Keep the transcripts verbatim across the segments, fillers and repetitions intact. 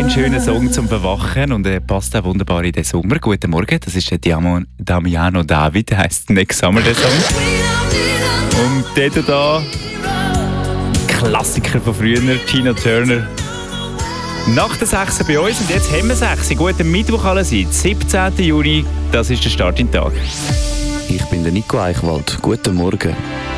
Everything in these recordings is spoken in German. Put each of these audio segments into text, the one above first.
Ein schöner Song zum Verwachen und er passt auch wunderbar in den Sommer. Guten Morgen, das ist der Diamo, Damiano David, der heisst Next Summer, der Song. Und der da, Klassiker von früher, Tina Turner. Nach der sechs bei uns und jetzt haben wir sechs. Guten Mittwoch allerseits, siebzehnten Juni, das ist der Start in den Tag. Ich bin der Nico Eichwald. Guten Morgen.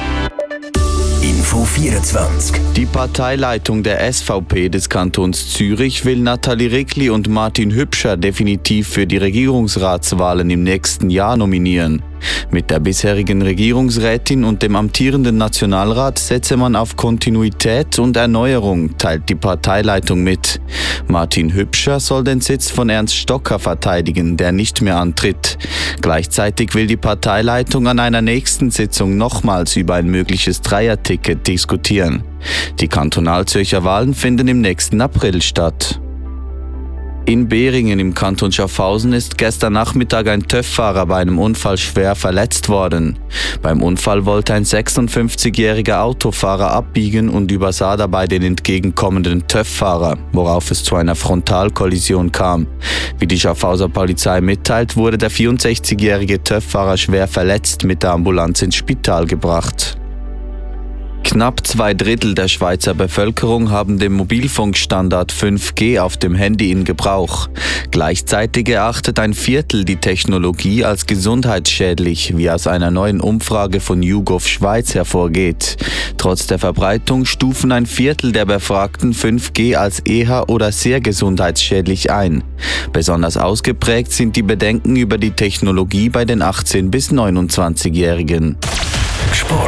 Info vierundzwanzig. Die Parteileitung der S V P des Kantons Zürich will Nathalie Rickli und Martin Hübscher definitiv für die Regierungsratswahlen im nächsten Jahr nominieren. Mit der bisherigen Regierungsrätin und dem amtierenden Nationalrat setze man auf Kontinuität und Erneuerung, teilt die Parteileitung mit. Martin Hübscher soll den Sitz von Ernst Stocker verteidigen, der nicht mehr antritt. Gleichzeitig will die Parteileitung an einer nächsten Sitzung nochmals über ein mögliches Dreierticket diskutieren. Die Kantonalzürcher Wahlen finden im nächsten April statt. In Behringen im Kanton Schaffhausen ist gestern Nachmittag ein TÜV-Fahrer bei einem Unfall schwer verletzt worden. Beim Unfall wollte ein sechsundfünfzigjähriger Autofahrer abbiegen und übersah dabei den entgegenkommenden TÜV-Fahrer, worauf es zu einer Frontalkollision kam. Wie die Schaffhauser Polizei mitteilt, wurde der vierundsechzigjährige TÜV-Fahrer schwer verletzt mit der Ambulanz ins Spital gebracht. Knapp zwei Drittel der Schweizer Bevölkerung haben den Mobilfunkstandard fünf G auf dem Handy in Gebrauch. Gleichzeitig erachtet ein Viertel die Technologie als gesundheitsschädlich, wie aus einer neuen Umfrage von YouGov Schweiz hervorgeht. Trotz der Verbreitung stufen ein Viertel der Befragten fünf G als eher oder sehr gesundheitsschädlich ein. Besonders ausgeprägt sind die Bedenken über die Technologie bei den achtzehn- bis neunundzwanzigjährigen. Sport.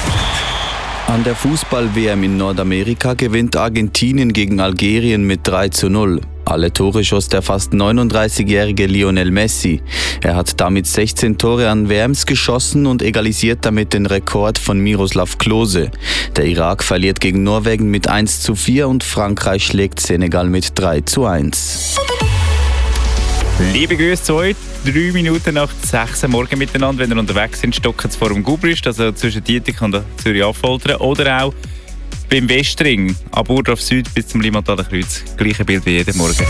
An der Fußball-W M in Nordamerika gewinnt Argentinien gegen Algerien mit drei zu null. Alle Tore schoss der fast neununddreißigjährige Lionel Messi. Er hat damit sechzehn Tore an W Ms geschossen und egalisiert damit den Rekord von Miroslav Klose. Der Irak verliert gegen Norwegen mit eins zu vier und Frankreich schlägt Senegal mit drei zu eins. Liebe Grüße zu euch. Drei Minuten nach sechs Uhr morgen miteinander, wenn ihr unterwegs sind, stocken vor dem Gubrist, also zwischen Dietik und Zürich Affoltern. Oder auch beim Westring, ab Urdorf Süd bis zum Limataler Kreuz. Gleiche Bild wie jeden Morgen.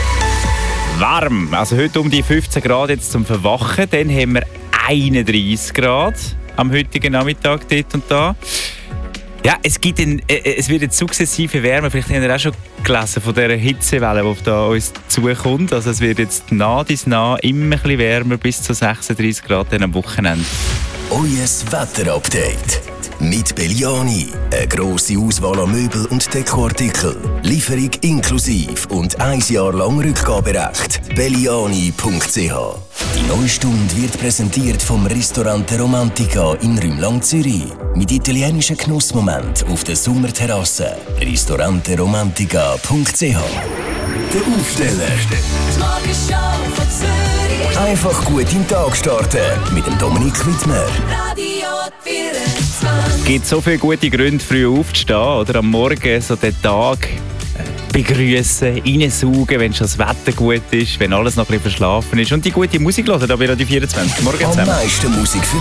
Warm, also heute um die fünfzehn Grad jetzt zum Verwachen. Dann haben wir einunddreißig Grad am heutigen Nachmittag dort und da. Ja, es, gibt ein, äh, es wird jetzt sukzessive wärmer. Vielleicht habt ihr auch schon gelesen von dieser Hitzewelle, die auf da uns zukommt. Also es wird jetzt nah bis nah immer ein bisschen wärmer, bis zu sechsunddreißig Grad dann am Wochenende. Euer Wetterupdate. Mit Belliani. Eine grosse Auswahl an Möbel und Dekoartikeln. Lieferung inklusiv und ein Jahr lang Rückgaberecht. belliani punkt c h. Die neue Stunde wird präsentiert vom Ristorante Romantica in Rümlang, Zürich. Mit italienischen Genussmomenten auf der Sommerterrasse. ristorante romantica punkt c h. Der Aufsteller. Die Morgenshow von Zürich. Einfach gut in den Tag starten mit dem Dominik Wittmer. Radio vierundzwanzig. Es gibt so viele gute Gründe, früh aufzustehen oder am Morgen so den Tag begrüßen, reinsaugen, wenn schon das Wetter gut ist, wenn alles noch ein bisschen verschlafen ist und die gute Musik hören, da bei Radio vierundzwanzig. Morgen Am zusammen. meisten Musik für